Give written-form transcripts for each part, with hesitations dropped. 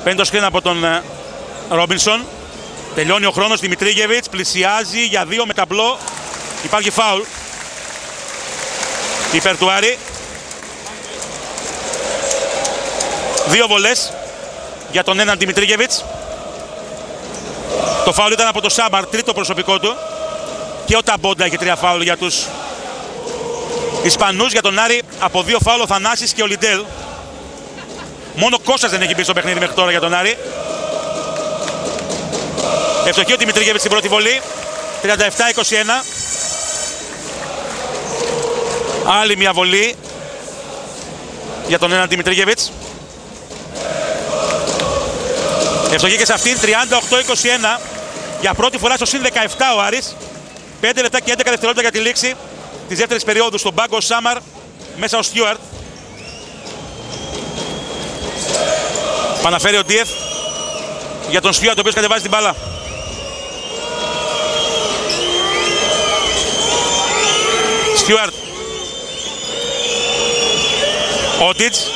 Παίρνει το screen από τον Ρόμπινσον. Τελειώνει ο χρόνος. Δημητρίγεβιτς πλησιάζει για 2 με ταμπλό. Υπάρχει φάουλ υπέρ του Άρη. 2 βολές για τον έναν Δημητρίγεβιτς. Το φάουλ ήταν από το Σάμαρ, τρίτο προσωπικό του. Και ο Ταμπόντα έχει 3 φάουλ για τους Ισπανούς. Για τον Άρη από 2 φάουλ ο Θανάσης και ο Λιντέλ. Μόνο Κώστας δεν έχει μπει στο παιχνίδι μέχρι τώρα για τον Άρη. Ευστοχή ο Δημητρίγεβιτς στην πρώτη βολή. 37-21. Άλλη μια βολή για τον έναν Δημητρίγεβιτς. Ευστοχή και σε αυτήν. 38-21. Για πρώτη φορά στο συν 17 ο Άρης. 5 λεπτά και 11 δευτερόλεπτα για τη λήξη της δεύτερης περίοδου. Στον πάγκο Σάμαρ, μέσα ο Στιούαρτ. Παναφέρει ο Ντίεφ για τον Στιούαρτ, ο οποίος κατεβάζει την μπάλα. Στιούαρτ. Ότιτς.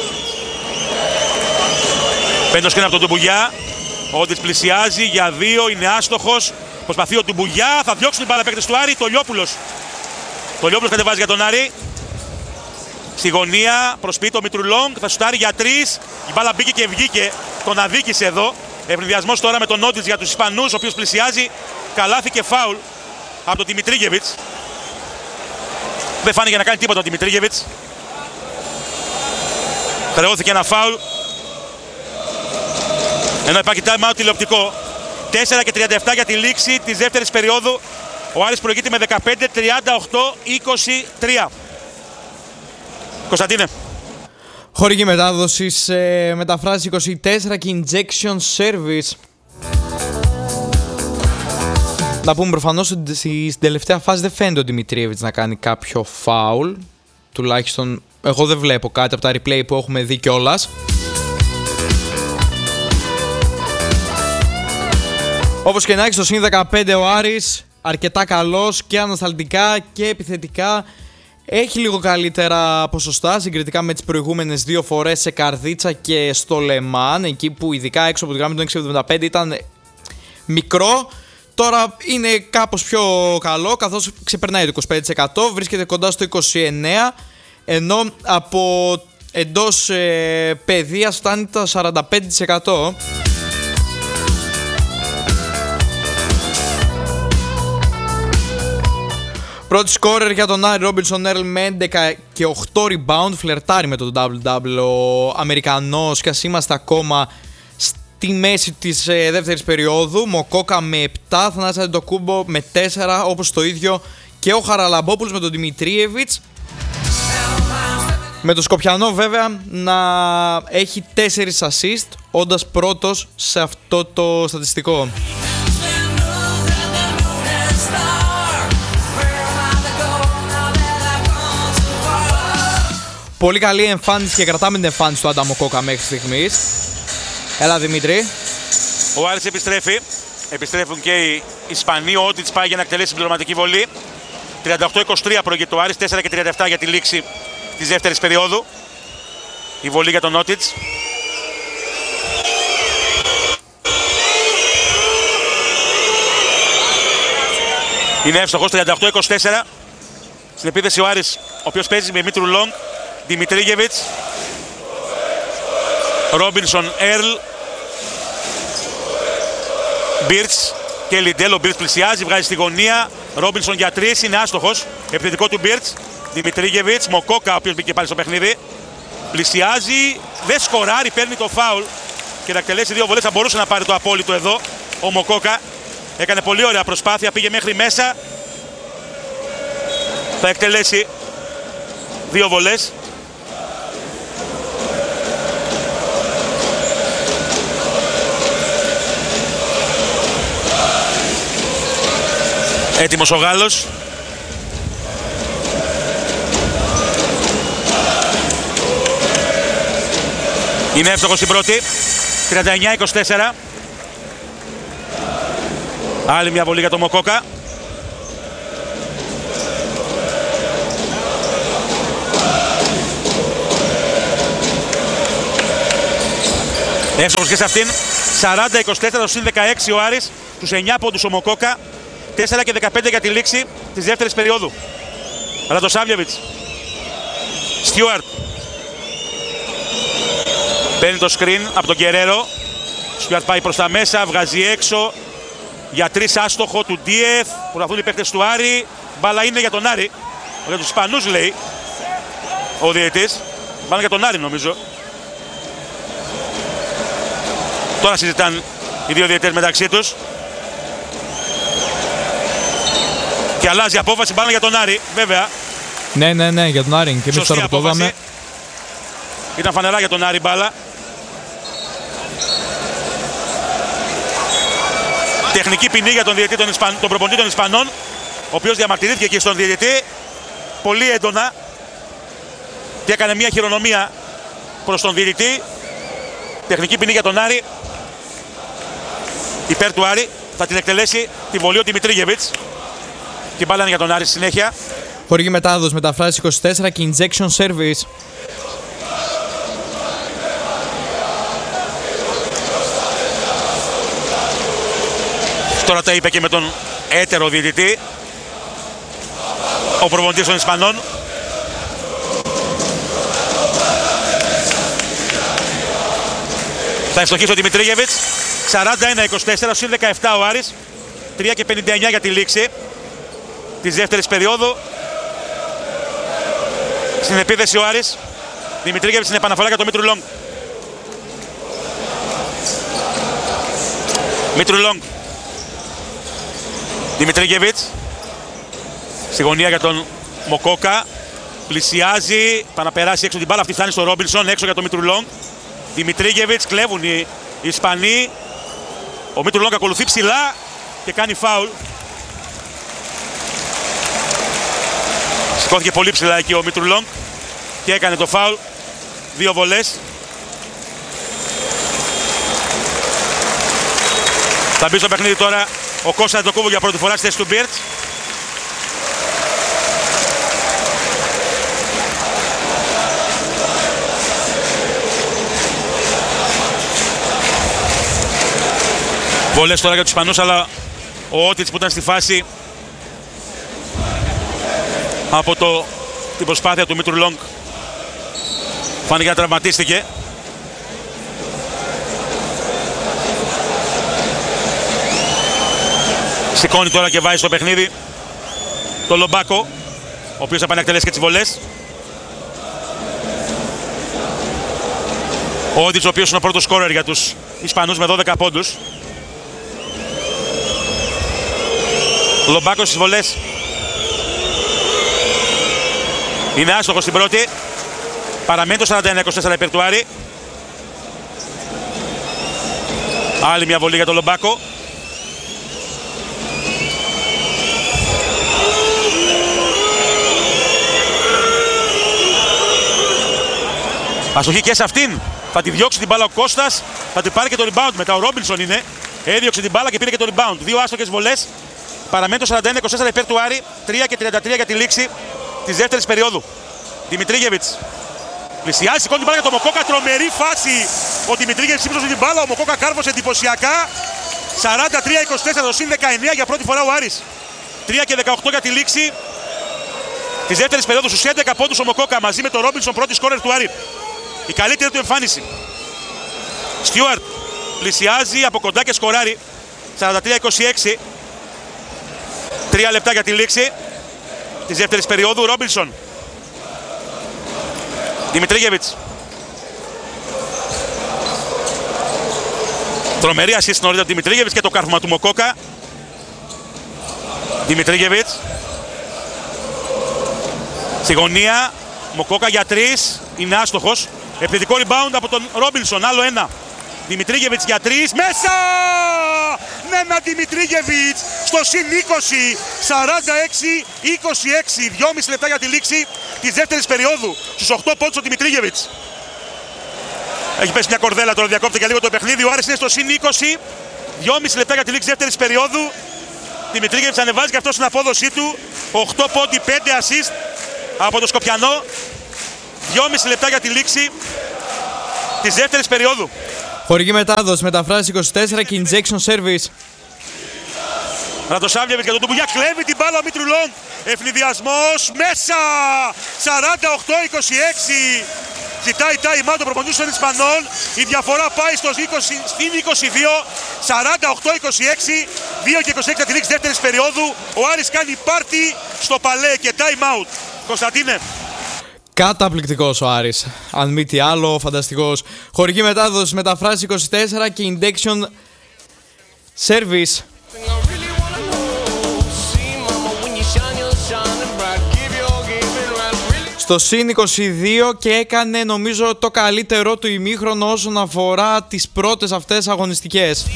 Παίρνει το σκριν από τον Τουμπουγιά. Ο Ότιτς πλησιάζει για 2, είναι άστοχος. Προσπαθεί ο Τουμπουγιά, θα διώξουν την μπάλα παίκτες του Άρη. Το Λιόπουλος. Το Λιόπουλος κατεβάζει για τον Άρη. Στη γωνία προσποιεί ο Μητρουλόγκ, θα σουτάρει για 3. Η μπάλα μπήκε και βγήκε, τον αδίκησε εδώ. Ευνηδιασμός τώρα με τον Ότιτς για τους Ισπανούς, ο οποίος πλησιάζει. Καλάθι και φάουλ από τον Δημητρίγεβιτς. Δεν φάνηκε να κάνει τίποτα ο Δημητρίγεβιτς. Χρεώθηκε ένα φάουλ. Ενώ υπάρχει time out τηλεοπτικό. 4 και 37 για τη λήξη της δεύτερης περίοδου. Ο Άρης προηγείται με 15-38-23. Κωνσταντίνε. Χορηγή μετάδοση μεταφράσει 24 και injection service. Να πούμε προφανώς ότι στην τελευταία φάση δεν φαίνεται ο Δημητρίγεβιτς να κάνει κάποιο φάουλ. Τουλάχιστον εγώ δεν βλέπω κάτι από τα replay που έχουμε δει κιόλας. Όπως και να έχει, στο συν 15 ο Άρης αρκετά καλός και ανασταλτικά και επιθετικά. Έχει λίγο καλύτερα ποσοστά συγκριτικά με τις προηγούμενες 2 φορές σε Καρδίτσα και στο Λεμάν. Εκεί που ειδικά έξω από τη γραμμή του 6,75 ήταν μικρό. Τώρα είναι κάπως πιο καλό, καθώς ξεπερνάει το 25%. Βρίσκεται κοντά στο 29%. Ενώ από εντός παιδείας φτάνει τα 45%. Πρώτη σκόρερ για τον Άρη Ρόμπινσον Έρλ με 11 και 8 rebound. Φλερτάρει με τον double-double ο Αμερικανός και ας είμαστε ακόμα στη μέση της δεύτερης περίοδου. Μοκόκα με 7, Θανάσης Αντετοκούμπο με 4, όπως το ίδιο και ο Χαραλαμπόπουλος με τον Δημητρίγεβιτς. Με τον Σκοπιανό βέβαια να έχει 4 assist, όντας πρώτος σε αυτό το στατιστικό. Πολύ καλή εμφάνιση και κρατάμε την εμφάνιση του Άντα Μοκόκα μέχρι στιγμής. Έλα Δημήτρη. Ο Άρης επιστρέφει. Επιστρέφουν και οι Ισπανοί. Ο Ότιτς πάει για να εκτελέσει συμπληρωματική βολή. 38-23 προηγείται ο Άρης. 4 και 37 για τη λήξη της δεύτερης περίοδου. Η βολή για τον Ότιτς. Είναι εύστοχος. 38-24. Στην επίθεση ο Άρης, ο οποίος παίζει με Μητρουλόγκ, Δημητρίγεβιτς, Ρόμπινσον Έρλ, Μπίρτς και Λιντέλ. Ο Μπίρτς πλησιάζει, βγάζει στη γωνία. Ρόμπινσον για 3, είναι άστοχος. Επιθετικό του Μπίρτς. Δημητρίγεβιτς, Μοκόκα, ο οποίος μπήκε πάλι στο παιχνίδι. Πλησιάζει, δεν σκοράρει, παίρνει το φάουλ και να εκτελέσει 2 βολές. Θα μπορούσε να πάρει το απόλυτο εδώ. Ο Μοκόκα έκανε πολύ ωραία προσπάθεια, πήγε μέχρι μέσα. Θα εκτελέσει 2 βολές. Έτοιμος ο Γάλλος. Είναι εύστοχος στην πρώτη. 39-24. Άλλη μια βολή για τον Μοκόκα. Εύστοχος και σε αυτήν. 40-24 συν 16 ο Άρης. Τους 9 πόντους ο Μοκόκα. 4 και 15 για τη λήξη της δεύτερης περίοδου. Ραντοσάβλιεβιτς. Στιούαρτ. Παίρνει το screen από τον Γκερέρο. Στιούαρτ πάει προς τα μέσα, βγάζει έξω. Για 3 άστοχο του Ντίεθ. Προσπαθούν οι παίκτες του Άρη. Μπάλα είναι για τον Άρη. Για τους Ισπανούς λέει ο διαιτής. Μπάλα για τον Άρη νομίζω. Τώρα συζητάνε οι δύο διαιτές μεταξύ τους. Και αλλάζει απόφαση, μπάλα για τον Άρη, βέβαια. Ναι, για τον Άρη. Και εμείς τώρα που το είδαμε. Ήταν φανερά για τον Άρη μπάλα. Τεχνική ποινή για τον διαιτή τον προπονητή των Ισπανών, ο οποίος διαμαρτυρήθηκε και στον διαιτητή πολύ έντονα και έκανε μια χειρονομία προς τον διαιτητή. Τεχνική ποινή για τον Άρη. Υπέρ του Άρη θα την εκτελέσει τη βολή ο Δημητρίγεβιτς. Και μπάλα είναι για τον Άρη στη συνέχεια. Χορηγή μετάδοση μεταφράση 24 και injection service. Τώρα τα είπε και με τον έτερο διαιτητή, ο προπονητής των Ισπανών. Θα ευστοχίσει ο Δημητρίγεβιτς. 41-24 συν 17 ο Άρης. 3 και 59 για τη λήξη της δεύτερης περίοδου. Στην επίθεση ο Άρης. Δημητρίγεβιτς στην επαναφορά για τον Μήτρου Λόγκ. Μήτρου Λόγκ. Δημητρίγεβιτς. Στη γωνία για τον Μοκόκα. Πλησιάζει. Πάει να περάσει έξω την μπάλα. Αυτή φτάνει στο Ρόμπινσον. Έξω για τον Μήτρου Λόγκ. Δημητρίγεβιτς. Κλέβουν οι Ισπανοί. Ο Μήτρου Λόγκ ακολουθεί ψηλά και κάνει φάουλ. Σηκώθηκε πολύ ψηλά εκεί ο Μήτρου Λόγκ και έκανε το φάουλ. 2 βολές. Θα μπει στο παιχνίδι τώρα ο Κώστας Αντοκούβου για πρώτη φορά στη θέση του Μπίρτς. Βολές τώρα για τους Ισπανούς, αλλά ο Ότιτς που ήταν στη φάση από την προσπάθεια του Μήτρου Λόγκ φάνηκε να τραυματίστηκε. Σηκώνει τώρα και βάζει στο παιχνίδι το Λομπάκο, ο οποίος θα πάει να εκτελέσει και τις βολές. Ο Ότιτς, ο οποίος είναι ο πρώτος σκόρερ για τους Ισπανούς με 12 πόντους. Λομπάκο στις βολές. Είναι άστοχος στην πρώτη. Παραμένει το 41-24 υπέρ του Άρη. Άλλη μια βολή για τον Λομπάκο. Αστοχή και σε αυτήν. Θα τη διώξει την μπάλα ο Κώστας. Θα την πάρει και το rebound μετά. Ο Ρόμπινσον είναι. Έδιωξε την μπάλα και πήρε και το rebound. 2 άστοχες βολές. Παραμένει το 41-24 υπέρ του Άρη. 3 και 33 για τη λήξη της δεύτερης περίοδου. Δημητρίγεβιτς. Πλησιάζει, σηκώνει την μπάλα για τον Μοκόκα. Τρομερή φάση. Ο Δημητρίγεβιτς ύψωσε την μπάλα. Ο Μοκόκα κάρβωσε εντυπωσιακά. 43-24 το συν 19 για πρώτη φορά ο Άρης. 3 και 18 για τη λήξη της δεύτερης περίοδου. Στους 11 πόντους ο Μοκόκα μαζί με τον Ρόμπινσον, πρώτη σκόρερ του Άρη. Η καλύτερη του εμφάνιση. Στιούαρτ πλησιάζει από κοντά και σκοράρει. 43-26. 3 λεπτά για τη λήξη της δεύτερης περίοδου. Ρόμπινσον. Δημητρίγεβιτς. Τρομερή ασίστ νωρίτερα από Δημητρίγεβιτς και το κάρφωμα του Μοκόκα. Δημητρίγεβιτς. Στη γωνία. Μοκόκα για 3. Είναι άστοχος. Επιθετικό rebound από τον Ρόμπινσον. Άλλο ένα. Δημητρίγεβιτς για 3. Μέσα! Νένα Δημητρίγεβιτς στο συν 20. 46-26. 2,5 λεπτά για τη λήξη της δεύτερης περίοδου. Στους 8 πόντους ο Δημητρίγεβιτς. Έχει πέσει μια κορδέλα τώρα, διακόπτει και λίγο το παιχνίδι. Ο Άρης είναι στο συν 20. 2,5 λεπτά για τη λήξη δεύτερης περίοδου. Δημητρίγεβιτς ανεβάζει και αυτό στην απόδοσή του. 8 πόντι, 5 assist από το Σκοπιανό. 2,5 λεπτά για τη λήξη της δεύτερης περίοδου. Χορηγή μετάδοση, μεταφράση 24 και injection service. Ρατοσάβιεβιτς για τον Ντουμπουλιά, κλέβει την μπάλα ο Μητρουλόν. Ευνηδιασμός μέσα! 48-26. Ζητάει time out ο προπονητής των Ισπανών. Η διαφορά πάει στην 22. 48-26. 2 και 26 θα τη λήξη δεύτερης περίοδου. Ο Άρης κάνει πάρτι στο Παλέ και time out. Κωνσταντίνε. Καταπληκτικός ο Άρης. Αν μη τι άλλο, φανταστικός. Χορηγή μετάδοση, μεταφράση 24 και injection service. Στο συν 22 και έκανε νομίζω το καλύτερό του ημίχρονο όσον αφορά τις πρώτες αυτές αγωνιστικές.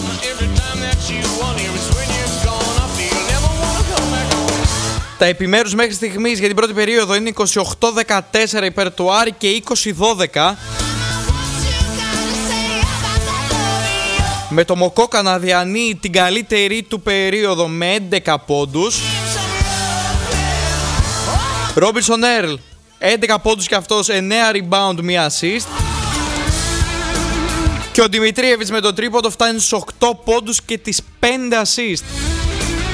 Τα επιμέρους μέχρι στιγμής για την πρώτη περίοδο είναι 28-14 υπέρ του Άρη και 20-12. Με το Μοκόκα να διανύει την καλύτερη του περίοδο με 11 πόντους. Ρόμπινσον Έρλ, 11 πόντους και αυτός, 9 rebound, 1 assist. Και ο Δημητρίεβιτς με το τρίποντο φτάνει στους 8 πόντους και τις 5 assist.